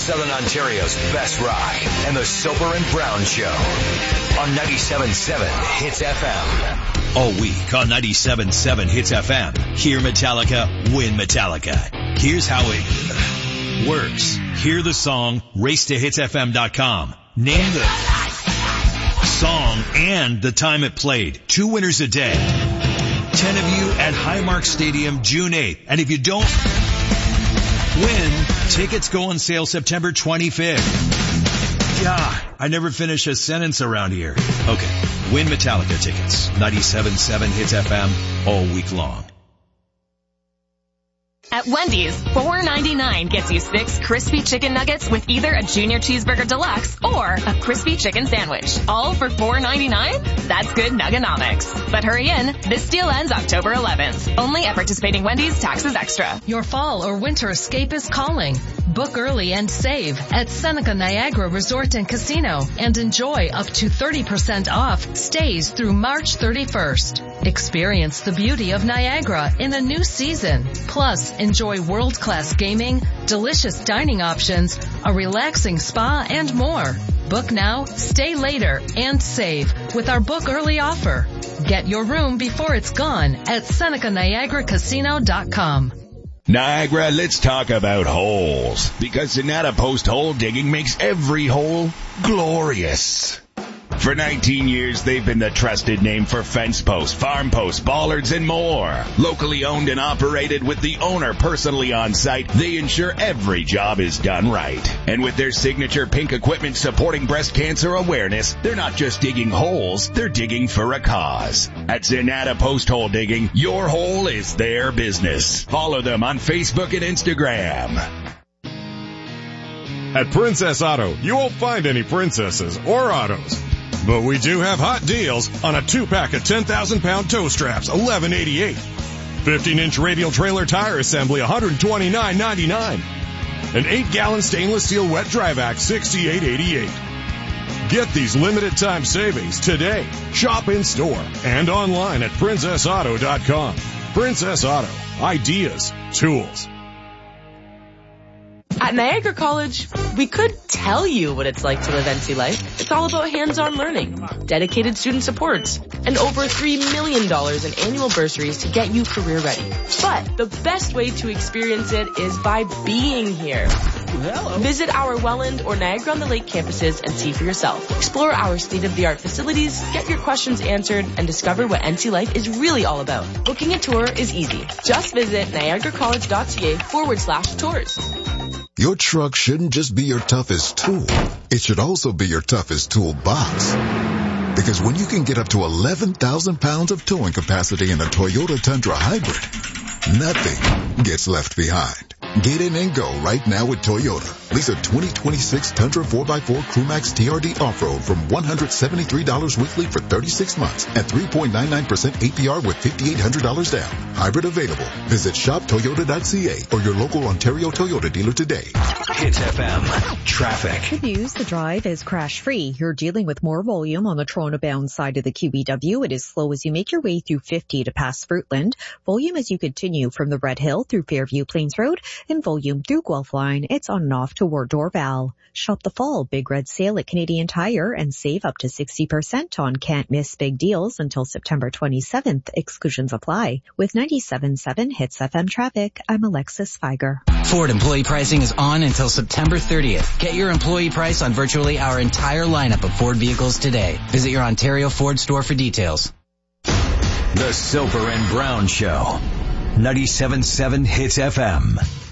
Southern Ontario's best rock and the Soper and Brown Show on 97.7 Hits FM. All week on 97.7 Hits FM. Hear Metallica, win Metallica. Here's how it works. Hear the song, race to hitsfm.com. Name the song and the time it played. 2 winners a day. 10 of you at Highmark Stadium, June 8th. And if you don't win, tickets go on sale September 25th. Yeah, I never finish a sentence around here. Okay, win Metallica tickets. 97.7 Hits FM all week long. At Wendy's, $4.99 gets you 6 crispy chicken nuggets with either a Junior Cheeseburger Deluxe or a crispy chicken sandwich. All for $4.99? That's good nuggonomics. But hurry in. This deal ends October 11th. Only at participating Wendy's, taxes extra. Your fall or winter escape is calling. Book early and save at Seneca Niagara Resort and Casino and enjoy up to 30% off stays through March 31st. Experience the beauty of Niagara in a new season. Plus, enjoy world-class gaming, delicious dining options, a relaxing spa, and more. Book now, stay later, and save with our book early offer. Get your room before it's gone at SenecaNiagaraCasino.com. Niagara, let's talk about holes, because Sonata Post Hole Digging makes every hole glorious. For 19 years, they've been the trusted name for fence posts, farm posts, bollards, and more. Locally owned and operated with the owner personally on site, they ensure every job is done right. And with their signature pink equipment supporting breast cancer awareness, they're not just digging holes, they're digging for a cause. At Sonata Post Hole Digging, your hole is their business. Follow them on Facebook and Instagram. At Princess Auto, you won't find any princesses or autos. But we do have hot deals on a 2-pack of 10,000-pound tow straps, $11.88. 15-inch radial trailer tire assembly, $129.99. An 8-gallon stainless steel wet dry vac, $68.88. Get these limited time savings today. Shop in store and online at princessauto.com. Princess Auto. Ideas. Tools. At Niagara College, we could tell you what it's like to live NC life. It's all about hands-on learning, dedicated student supports, and over $3 million in annual bursaries to get you career ready. But the best way to experience it is by being here. Visit our Welland or Niagara-on-the-Lake campuses and see for yourself. Explore our state-of-the-art facilities, get your questions answered, and discover what NC life is really all about. Booking a tour is easy. Just visit niagaracollege.ca/tours. Your truck shouldn't just be your toughest tool. It should also be your toughest toolbox. Because when you can get up to 11,000 pounds of towing capacity in a Toyota Tundra Hybrid, nothing gets left behind. Get in and go right now with Toyota. Lease a 2026 Tundra 4x4 Crewmax TRD Off-Road from $173 weekly for 36 months at 3.99% APR with $5,800 down. Hybrid available. Visit shoptoyota.ca or your local Ontario Toyota dealer today. Hits FM traffic. Good news, the drive is crash-free. You're dealing with more volume on the Toronto-bound side of the QEW. It is slow as you make your way through 50 to past Fruitland. Volume as you continue from the Red Hill through Fairview Plains Road. In volume through Guelph Line, it's on and off toward Dorval. Shop the fall Big Red Sale at Canadian Tire and save up to 60% on can't miss big deals until September 27th. Exclusions apply. With 97.7 Hits FM traffic, I'm Alexis Feiger. Ford employee pricing is on until September 30th. Get your employee price on virtually our entire lineup of Ford vehicles today. Visit your Ontario Ford store for details. The Soper and Brown Show. 97.7 Hits FM.